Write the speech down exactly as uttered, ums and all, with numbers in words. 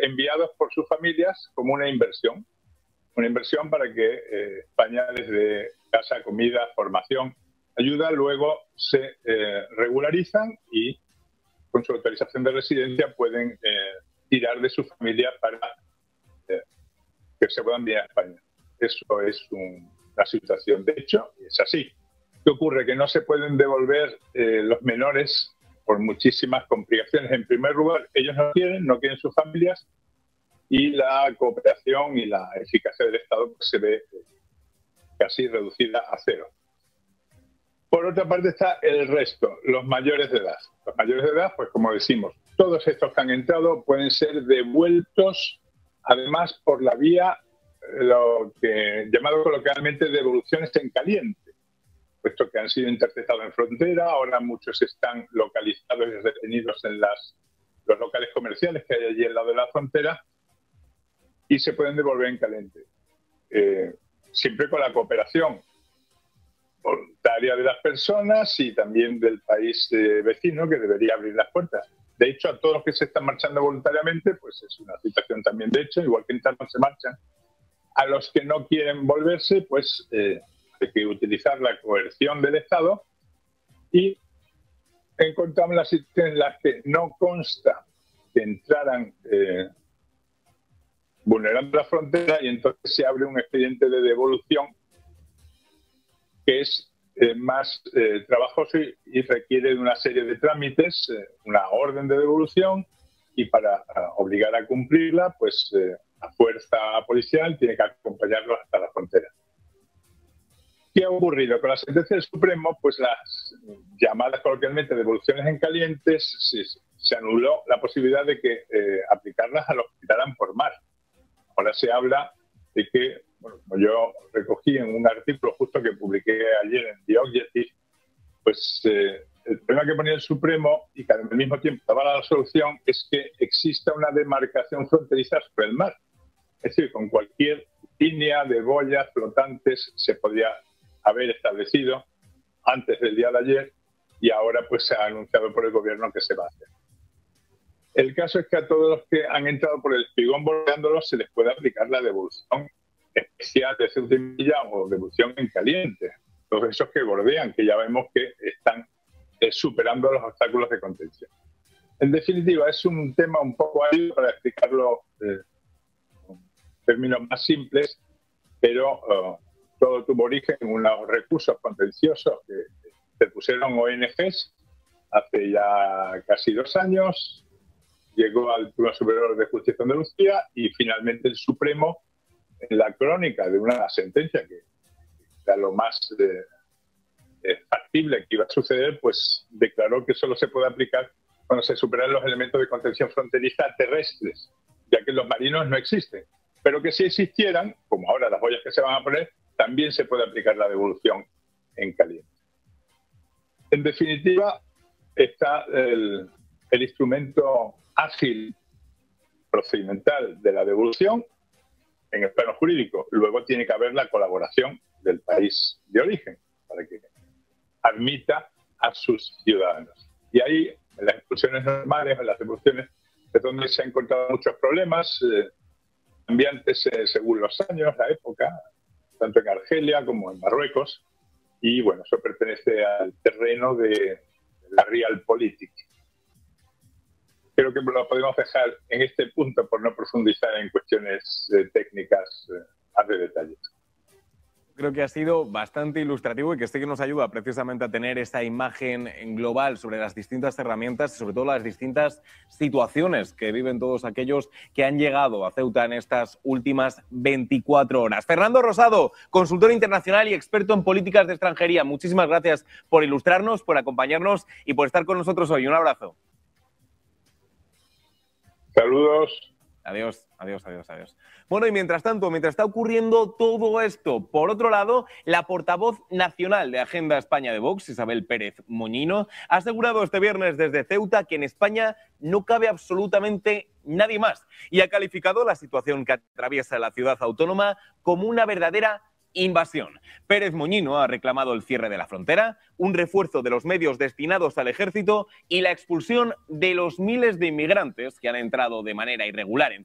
enviados por sus familias como una inversión. Una inversión para que eh, España, desde casa, comida, formación, ayuda, luego se eh, regularizan y con su autorización de residencia pueden eh, tirar de su familia para eh, que se puedan venir a España. Eso es un, una situación. De hecho, es así. ¿Qué ocurre? Que no se pueden devolver eh, los menores por muchísimas complicaciones. En primer lugar, ellos no quieren, no quieren sus familias, y la cooperación y la eficacia del Estado pues, se ve casi reducida a cero. Por otra parte está el resto, los mayores de edad. Los mayores de edad, pues como decimos, todos estos que han entrado pueden ser devueltos, además por la vía, lo que llamado coloquialmente devoluciones en caliente, puesto que han sido interceptados en frontera, ahora muchos están localizados y retenidos en las, los locales comerciales que hay allí al lado de la frontera, y se pueden devolver en caliente. Eh, siempre con la cooperación voluntaria de las personas y también del país eh, vecino, que debería abrir las puertas. De hecho, a todos los que se están marchando voluntariamente, pues es una situación también de hecho, igual que en Talón se marchan. A los que no quieren volverse, pues eh, hay que utilizar la coerción del Estado, y encontramos las situaciones en las que no consta que entraran eh, vulnerando la frontera, y entonces se abre un expediente de devolución que es eh, más eh, trabajoso y, y requiere de una serie de trámites, eh, una orden de devolución, y para a, obligar a cumplirla, pues eh, la fuerza policial tiene que acompañarlos hasta la frontera. ¿Qué ha ocurrido? Con la sentencia del Supremo, pues las llamadas coloquialmente devoluciones en calientes, se, se anuló la posibilidad de que eh, aplicarlas a los que quitaran por mar. Ahora se habla de que, bueno, como yo recogí en un artículo justo que publiqué ayer en The Objective, pues eh, el problema que ponía el Supremo, y que al mismo tiempo daba la solución, es que exista una demarcación fronteriza sobre el mar. Es decir, con cualquier línea de boyas flotantes se podía haber establecido antes del día de ayer, y ahora pues se ha anunciado por el gobierno que se va a hacer. El caso es que a todos los que han entrado por el espigón bordeándolos se les puede aplicar la devolución especial de Ceuta y Melilla o devolución en caliente. Todos esos que bordean, que ya vemos que están eh, superando los obstáculos de contención. En definitiva, es un tema un poco árido para explicarlo eh, en términos más simples, pero uh, todo tuvo origen en unos recursos contenciosos que se pusieron O N Ges hace ya casi dos años. Llegó al Tribunal Superior de Justicia de Andalucía y finalmente el Supremo, en la crónica de una sentencia que era lo más eh, eh, factible que iba a suceder, pues declaró que solo se puede aplicar cuando se superan los elementos de contención fronteriza terrestres, ya que los marinos no existen. Pero que si existieran, como ahora las boyas que se van a poner, también se puede aplicar la devolución en caliente. En definitiva, está el, el instrumento ágil procedimental de la devolución en el plano jurídico. Luego tiene que haber la colaboración del país de origen para que admita a sus ciudadanos. Y ahí, en las expulsiones normales, en las devoluciones, es donde se han encontrado muchos problemas, eh, cambiantes eh, según los años, la época, tanto en Argelia como en Marruecos, y bueno, eso pertenece al terreno de la realpolitik. Creo que lo podemos dejar en este punto por no profundizar en cuestiones eh, técnicas eh, más de detalles. Creo que ha sido bastante ilustrativo y que sí que nos ayuda precisamente a tener esta imagen global sobre las distintas herramientas y sobre todo las distintas situaciones que viven todos aquellos que han llegado a Ceuta en estas últimas veinticuatro horas. Fernando Rosado, consultor internacional y experto en políticas de extranjería, muchísimas gracias por ilustrarnos, por acompañarnos y por estar con nosotros hoy. Un abrazo. Saludos. Adiós, adiós, adiós, adiós. Bueno, y mientras tanto, mientras está ocurriendo todo esto, por otro lado, la portavoz nacional de Agenda España de Vox, Isabel Pérez Moñino, ha asegurado este viernes desde Ceuta que en España no cabe absolutamente nadie más y ha calificado la situación que atraviesa la ciudad autónoma como una verdadera invasión. Pérez Moñino ha reclamado el cierre de la frontera, un refuerzo de los medios destinados al ejército y la expulsión de los miles de inmigrantes que han entrado de manera irregular en